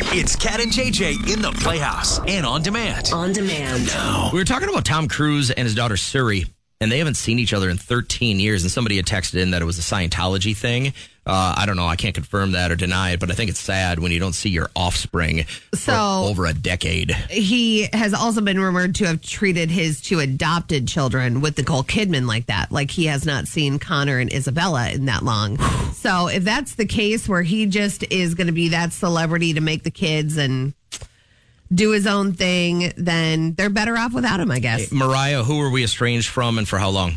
It's Cat and JJ in the Playhouse and on demand. On demand. Now. We were talking about Tom Cruise and his daughter Suri, and they haven't seen each other in 13 years. And somebody had texted in that it was a Scientology thing. I don't know. I can't confirm that or deny it, but I think it's sad when you don't see your offspring for over a decade. He has also been rumored to have treated his two adopted children with Nicole Kidman like that. Like he has not seen Connor and Isabella in that long. So if that's the case where he just is going to be that celebrity to make the kids and do his own thing, then they're better off without him, I guess. Hey, Mariah, who were we estranged from and for how long?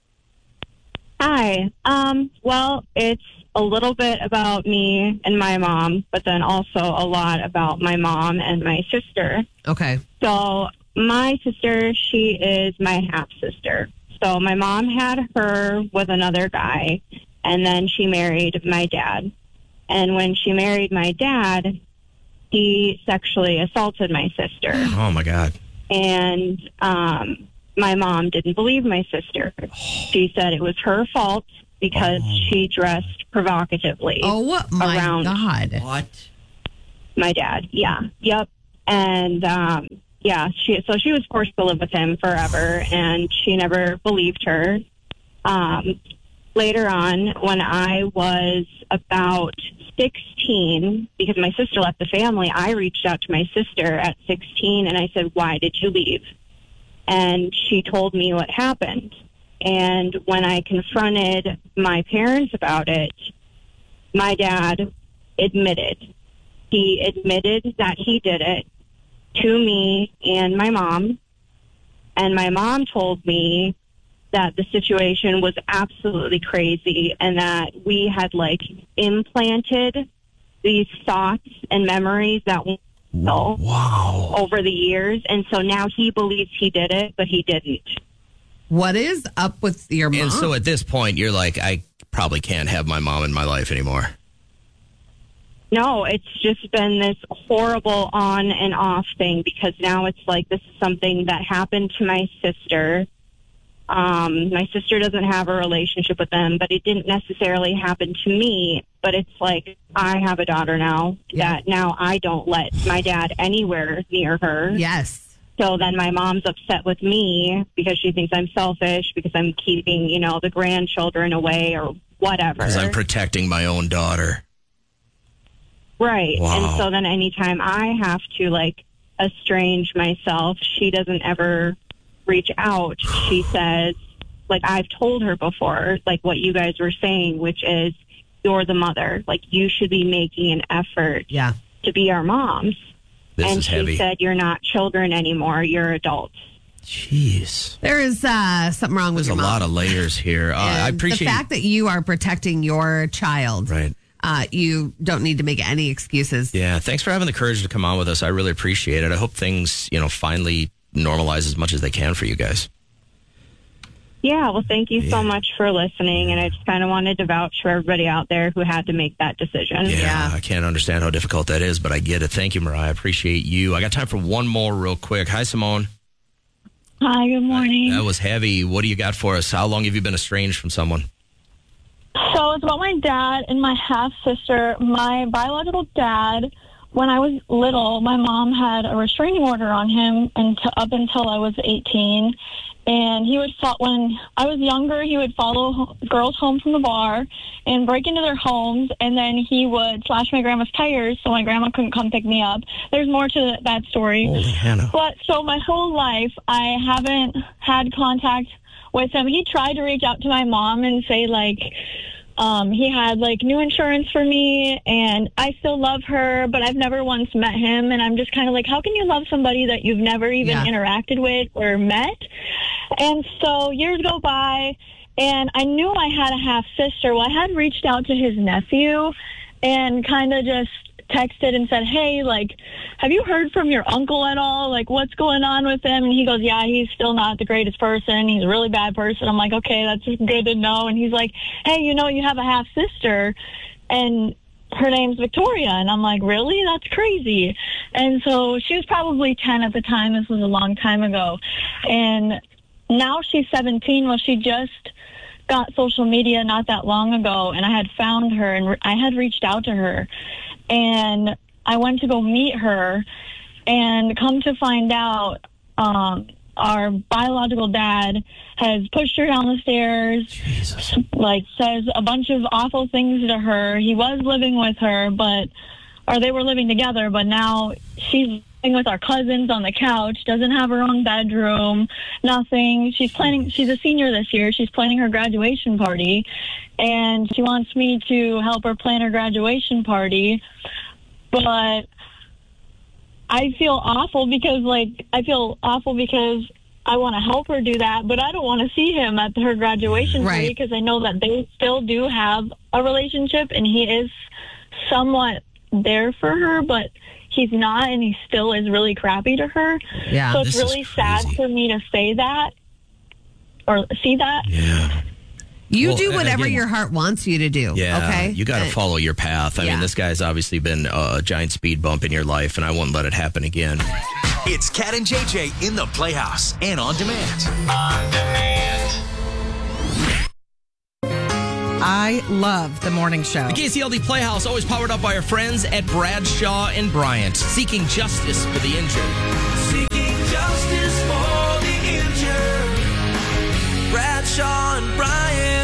Hi. Well, it's a little bit about me and my mom, but then also a lot about my mom and my sister. Okay. So my sister, she is my half-sister. So my mom had her with another guy, and then she married my dad. And when she married my dad, he sexually assaulted my sister. Oh, my God. And my mom didn't believe my sister. She said it was her fault because she dressed provocatively. Oh, my around God. What? My dad. Yeah. Yep. And, so she was forced to live with him forever, and she never believed her. Later on, when I was about 16, because my sister left the family, I reached out to my sister at 16, and I said, "Why did you leave?" And she told me what happened. And when I confronted my parents about it, my dad admitted. He admitted that he did it to me and my mom. And my mom told me that the situation was absolutely crazy and that we had, implanted these thoughts and memories that we over the years. And so now he believes he did it, but he didn't. What is up with your mom? And so at this point, you're like, I probably can't have my mom in my life anymore. No, it's just been this horrible on and off thing because now it's like this is something that happened to my sister. My sister doesn't have a relationship with them, but it didn't necessarily happen to me. But it's like I have a daughter now that now I don't let my dad anywhere near her. Yes. So then my mom's upset with me because she thinks I'm selfish because I'm keeping, the grandchildren away or whatever. Because I'm protecting my own daughter. Right. Wow. And so then anytime I have to, estrange myself, she doesn't ever reach out. She says, I've told her before, what you guys were saying, which is you're the mother. You should be making an effort to be our moms. This is heavy. She said, you're not children anymore. You're adults. Jeez. There is something wrong with There's your mom. a lot of layers here. I appreciate the fact that you are protecting your child. Right. You don't need to make any excuses. Yeah. Thanks for having the courage to come on with us. I really appreciate it. I hope things, finally normalize as much as they can for you guys. Yeah, well, thank you so much for listening, and I just kind of wanted to vouch for everybody out there who had to make that decision. Yeah, I can't understand how difficult that is, but I get it. Thank you, Mariah. I appreciate you. I got time for one more real quick. Hi, Simone. Hi, good morning. That was heavy. What do you got for us? How long have you been estranged from someone? So it's about my dad and my half-sister. My biological dad, when I was little, my mom had a restraining order on him up until I was 18. And he would, when I was younger, he would follow girls home from the bar and break into their homes, and then he would slash my grandma's tires so my grandma couldn't come pick me up. There's more to that story. Holy Hannah. But so my whole life, I haven't had contact with him. He tried to reach out to my mom and say, he had new insurance for me and I still love her, but I've never once met him. And I'm just kind of how can you love somebody that you've never even interacted with or met? And so years go by and I knew I had a half sister. Well, I had reached out to his nephew and kind of just texted and said, hey, have you heard from your uncle at all? What's going on with him? And he goes, yeah, he's still not the greatest person. He's a really bad person. I'm like, okay, that's good to know. And he's like, hey, you have a half sister and her name's Victoria. And I'm like, really? That's crazy. And so she was probably 10 at the time. This was a long time ago. And now she's 17. Well, she just got social media not that long ago, and I had found her and I had reached out to her. And I went to go meet her, and come to find out, our biological dad has pushed her down the stairs, Jesus. like says a bunch of awful things to her. He was living with her, or they were living together, but now she's living with our cousins on the couch, doesn't have her own bedroom, nothing. She's a senior this year. She's planning her graduation party, and she wants me to help her plan her graduation party. But I feel awful because I want to help her do that, but I don't want to see him at her graduation party because I know that they still do have a relationship, and he is somewhat there for her, but he's not, and he still is really crappy to her. Yeah, so it's really sad for me to say that or see that. Yeah. You do whatever your heart wants you to do. Yeah, okay. You got to follow your path. I mean, this guy's obviously been a giant speed bump in your life, and I wouldn't let it happen again. It's Cat and JJ in the Playhouse and on demand. I love the morning show. The KCLD Playhouse, always powered up by our friends at Bradshaw and Bryant, seeking justice for the injured. Seeking justice for the injured. Bradshaw and Bryant.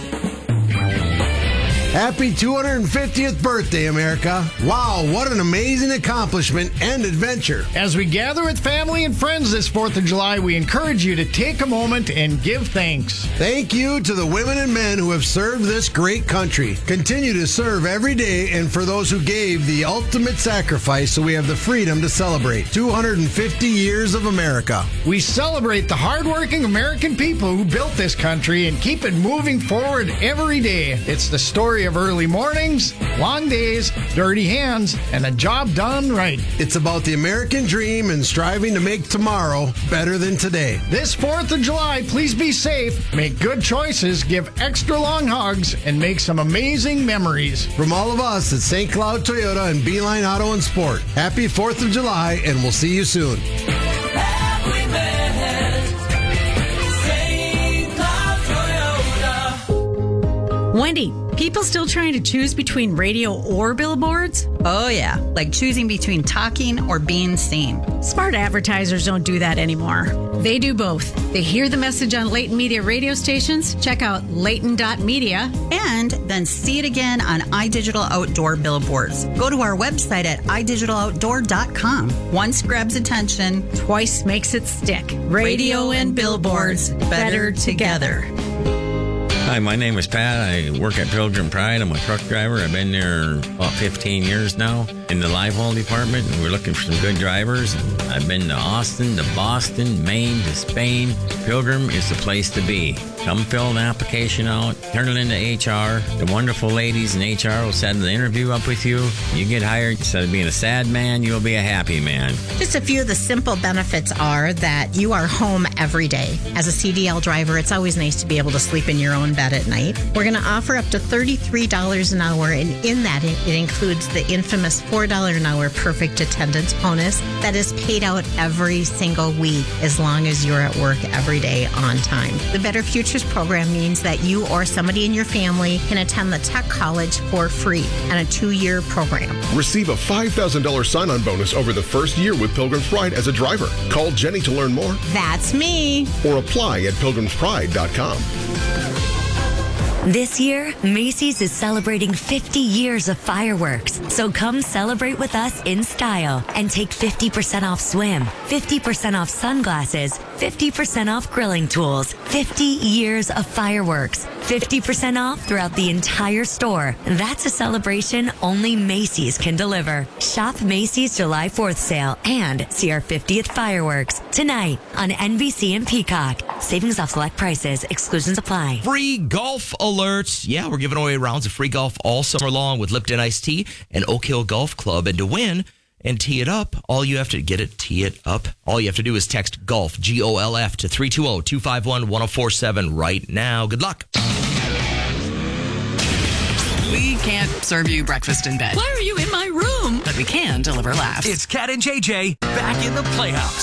Happy 250th birthday, America. Wow, what an amazing accomplishment and adventure. As we gather with family and friends this 4th of July, we encourage you to take a moment and give thanks. Thank you to the women and men who have served this great country. Continue to serve every day, and for those who gave the ultimate sacrifice so we have the freedom to celebrate 250 years of America. We celebrate the hardworking American people who built this country and keep it moving forward every day. It's the story of early mornings, long days, dirty hands, and a job done right. It's about the American dream and striving to make tomorrow better than today. This 4th of July, please be safe, make good choices, give extra long hugs, and make some amazing memories. From all of us at St. Cloud Toyota and Beeline Auto and Sport, happy 4th of July, and we'll see you soon. Happy man. St. Cloud Toyota. Wendy, people still trying to choose between radio or billboards? Oh, yeah, like choosing between talking or being seen. Smart advertisers don't do that anymore. They do both. They hear the message on Leighton Media radio stations, check out Leighton.media, and then see it again on iDigital Outdoor billboards. Go to our website at idigitaloutdoor.com. Once grabs attention, twice makes it stick. Radio and billboards, better together. Hi, my name is Pat. I work at Pilgrim Pride. I'm a truck driver. I've been there about 15 years now in the live haul department, and we're looking for some good drivers. I've been to Austin, to Boston, Maine, to Spain. Pilgrim is the place to be. Come fill an application out, turn it into HR. The wonderful ladies in HR will set the interview up with you. You get hired. Instead of being a sad man, you'll be a happy man. Just a few of the simple benefits are that you are home every day. As a CDL driver, it's always nice to be able to sleep in your own bed at night. We're going to offer up to $33 an hour, and in that, it includes the infamous $4 an hour perfect attendance bonus that is paid out every single week as long as you're at work every day on time. The Better Futures program means that you or somebody in your family can attend the Tech College for free on a 2-year program. Receive a $5,000 sign-on bonus over the first year with Pilgrim's Pride as a driver. Call Jenny to learn more. That's me. Or apply at pilgrimspride.com. This year, Macy's is celebrating 50 years of fireworks. So come celebrate with us in style and take 50% off swim, 50% off sunglasses, 50% off grilling tools, 50 years of fireworks, 50% off throughout the entire store. That's a celebration only Macy's can deliver. Shop Macy's July 4th sale and see our 50th fireworks tonight on NBC and Peacock. Savings off select prices. Exclusions apply. Free golf alerts. Yeah, we're giving away rounds of free golf all summer long with Lipton Iced Tea and Oak Hill Golf Club. And to win and tee it up, all you have to tee it up. All you have to do is text GOLF, GOLF, to 320-251-1047 right now. Good luck. We can't serve you breakfast in bed. Why are you in my room? But we can deliver laughs. It's Cat and JJ back in the Playhouse.